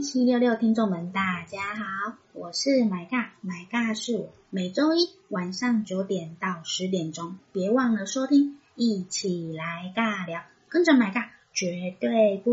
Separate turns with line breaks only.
1766听众们大家好，我是买尬，买尬是我，每周一晚上9点到10点钟，别忘了收听，一起来尬聊，跟着买尬绝对不